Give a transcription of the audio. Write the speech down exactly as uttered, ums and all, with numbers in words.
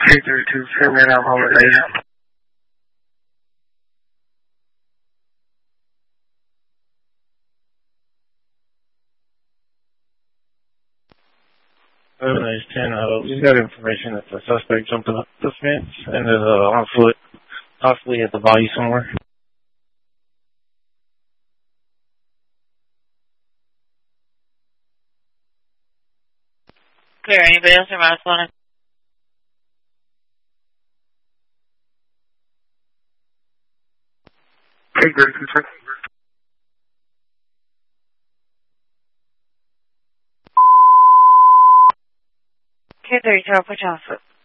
K thirty-two, Fairman Alcohol at A M. seven eight ten, uh, we just got information that the suspect jumped up the fence and is uh, on foot, possibly at the body somewhere. Clear. Anybody else in Marijuana? K thirty-two, check. K thirty-two, I'll put you on foot.